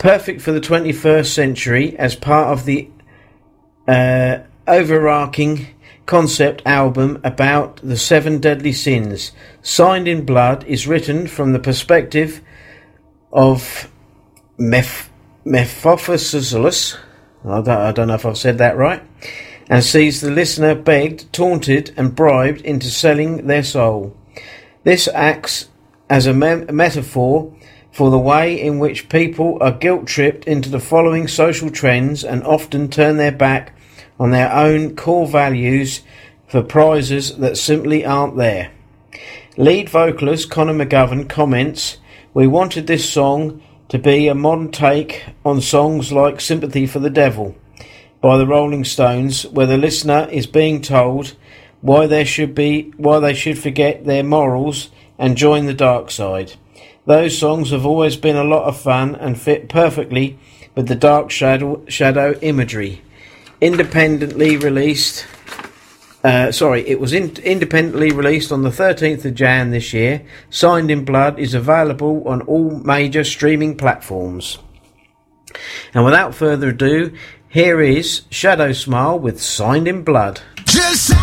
Perfect for the 21st century as part of the overarching concept album about the 7 deadly sins. Signed in Blood is written from the perspective of Mephistopheles. I don't know if I've said that right. And sees the listener begged, taunted and bribed into selling their soul. This acts as a metaphor for the way in which people are guilt-tripped into the following social trends and often turn their back on their own core values for prizes that simply aren't there. Lead vocalist Conor McGovern comments, "We wanted this song to be a modern take on songs like Sympathy for the Devil by the Rolling Stones, where the listener is being told why they should forget their morals and join the dark side. Those songs have always been a lot of fun and fit perfectly with the dark shadow imagery." Independently released. It was independently released on the 13th of Jan this year. Signed in Blood is available on all major streaming platforms. And without further ado, here is Shadow Smile with Signed in Blood. Just